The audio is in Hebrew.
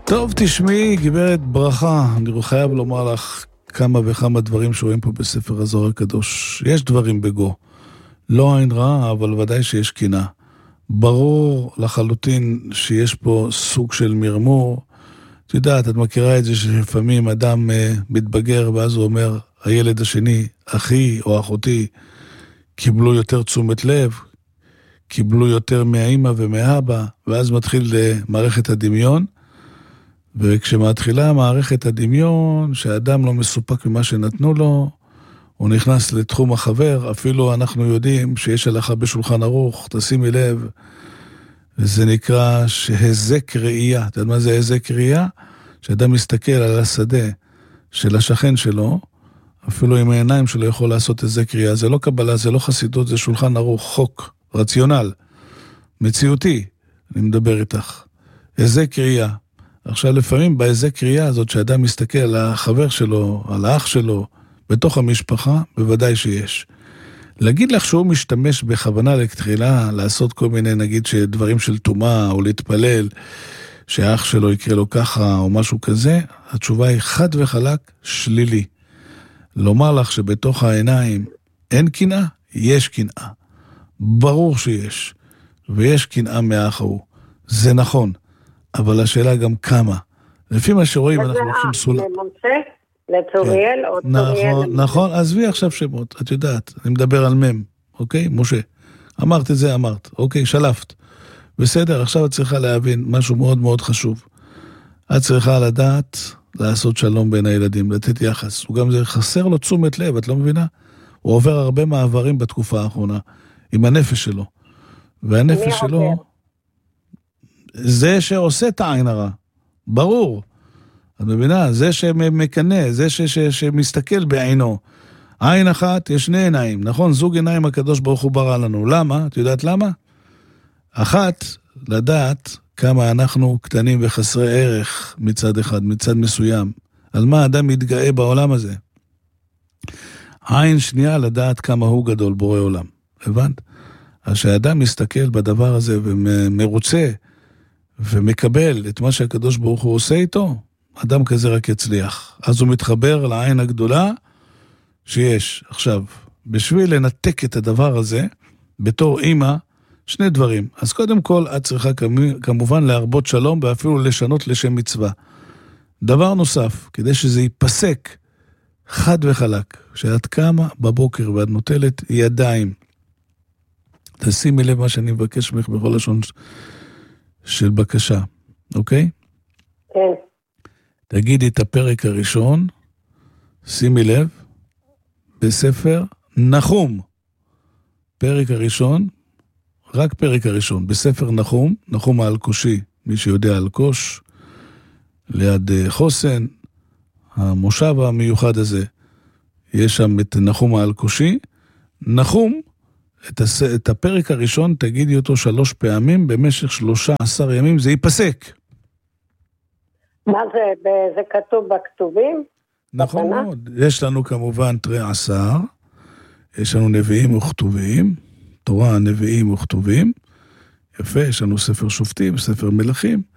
טוב, תשמעי, גברת ברכה, אני חייב לומר לך כמה וכמה דברים שרואים פה בספר הזוהר הקדוש. יש דברים בגו, לא עין רע, אבל ודאי שיש קינה. ברור לחלוטין שיש פה סוג של מרמור. את יודעת, את מכירה את זה שלפעמים אדם מתבגר, ואז הוא אומר, הילד השני, אחי או אחותי, קיבלו יותר תשומת לב, קיבלו יותר מהאמא ומהאבא, ואז מתחיל מערכת הדמיון, וכשמתחילה מערכת הדמיון, שהאדם לא מסופק ממה שנתנו לו, הוא נכנס לתחום החבר, אפילו אנחנו יודעים שיש הלכה בשולחן ערוך, תשימי לב, זה נקרא שהזק ראייה. אתה יודע מה זה הזק ראייה? שאדם מסתכל על השדה של השכן שלו, אפילו עם העיניים שלו יכול לעשות הזק ראייה. זה לא קבלה, זה לא חסידות, זה שולחן ערוך, חוק, רציונל, מציאותי, אני מדבר איתך. הזק ראייה. עכשיו לפעמים בהזק ראייה הזאת שאדם מסתכל על החבר שלו, על האח שלו, בתוך המשפחה, בוודאי שיש. להגיד לך שהוא משתמש בכוונה לתחילה, לעשות כל מיני נגיד שדברים של תומה, או להתפלל, שהאח שלו יקרה לו ככה, או משהו כזה, התשובה היא חד וחלק שלילי. לומר לך שבתוך העיניים אין קנאה, יש קנאה. ברור שיש. ויש קנאה מהאח ההוא. זה נכון. אבל השאלה גם כמה. לפי מה שרואים אנחנו הולכים סולם. לצוריאל או צוריאל. נכון, עזבי עכשיו שמות, את יודעת, אני מדבר על מם, אוקיי? משה, אמרת את זה, אמרת, אוקיי, שלפת. בסדר, עכשיו את צריכה להבין משהו מאוד מאוד חשוב. את צריכה לדעת לעשות שלום בין הילדים, לתת יחס. הוא גם זה חסר לו תשומת לב, את לא מבינה? הוא עובר הרבה מעברים בתקופה האחרונה, עם הנפש שלו. והנפש שלו, זה שעושה את העין הרע, ברור. את מבינה? זה שמקנה, זה שמסתכל בעינו. עין אחת, יש שני עיניים, נכון? זוג עיניים הקדוש ברוך הוא ברא לנו. למה? את יודעת למה? אחת, לדעת כמה אנחנו קטנים וחסרי ערך מצד אחד, מצד מסוים. על מה האדם מתגאה בעולם הזה? עין שנייה, לדעת כמה הוא גדול בורא עולם. הבנת? אז שהאדם מסתכל בדבר הזה ומרוצה ומקבל את מה שהקדוש ברוך הוא עושה איתו, אדם כזה רק יצליח. אז הוא מתחבר לעין הגדולה שיש. עכשיו, בשביל לנתק את הדבר הזה, בתור אמא, שני דברים. אז קודם כל, את צריכה כמובן להרבות שלום, ואפילו לשנות לשם מצווה. דבר נוסף, כדי שזה ייפסק חד וחלק, שאת קמה בבוקר ואת נוטלת ידיים. תשימי לב מה שאני מבקש ממך בכל לשון של בקשה, אוקיי? כן. תגידי את הפרק הראשון, שימי לב, בספר נחום. פרק הראשון, רק פרק הראשון, בספר נחום, נחום האלקושי, מי שיודע אלקוש, ליד חוסן, המושב המיוחד הזה, יש שם את נחום האלקושי. נחום, את הפרק הראשון, תגידי אותו 3 פעמים, במשך 13 ימים, זה ייפסק. מה זה? זה כתוב בכתובים? נכון מאוד. יש לנו כמובן 13, יש לנו נביאים וכתובים, תורה, נביאים וכתובים, יפה, יש לנו ספר שופטים, ספר מלכים,